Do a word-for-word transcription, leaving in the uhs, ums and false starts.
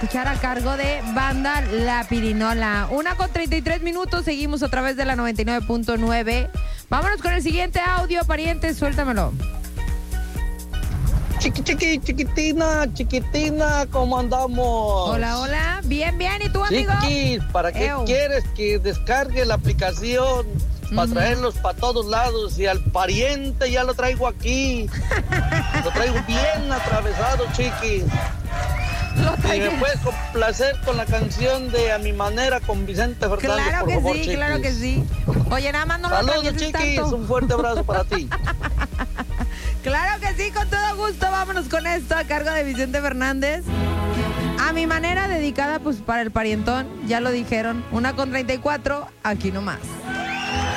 escuchar a cargo de Banda La Pirinola. Una con treinta y tres minutos, seguimos a través de la noventa y nueve punto nueve. Vámonos con el siguiente audio, pariente, suéltamelo. Chiqui, chiqui, chiquitina, chiquitina, ¿cómo andamos? Hola, hola, bien, bien, ¿y tú, amigo? Chiquis, ¿para qué Ew. quieres que descargue la aplicación? Para traerlos para todos lados, y al pariente ya lo traigo aquí. Lo traigo bien atravesado, chiquis. Y me puedes complacer con la canción de A Mi Manera con Vicente Fernández, Claro por que favor, sí, chiquis. claro que sí. Oye, nada más no lo Saludos, atravieses chiquis, tanto. un fuerte abrazo para ti. Claro que sí, con todo gusto. Vámonos con esto a cargo de Vicente Fernández. A Mi Manera, dedicada pues para el parientón, ya lo dijeron. Una con treinta y cuatro, aquí nomás.